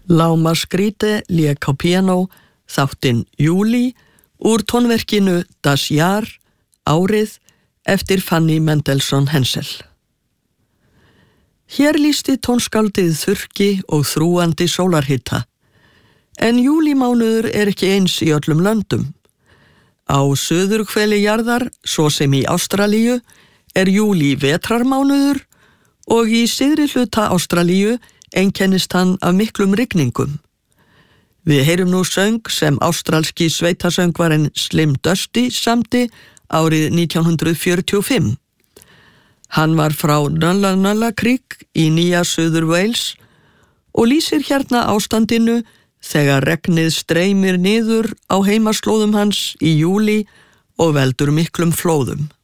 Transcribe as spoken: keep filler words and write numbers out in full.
Lauma Skrite lék á píanó þáttinn Júlí úr tónverkinu Das Jahr, árið, eftir Fanny Mendelssohn Hensel. Hér lýsti tónskáldið þurrki og þrúandi sólarhita, en júlímánuður er ekki eins í öllum löndum. Á suðurhveli jarðar, svo sem í Ástralíu, er júlí vetrarmánuður og í syðri hluta Ástralíu einkennist hann af miklum rigningum. Við heyrum nú söng sem ástralski sveitasöngvarinn Slim Dusty samdi árið nítján hundrað fjörutíu og fimm. Hann var frá Nulla Nulla Creek í Nýja Suður Wales og lýsir hérna ástandinu þegar regnið streymir niður á heimaslóðum hans í júlí og veldur miklum flóðum.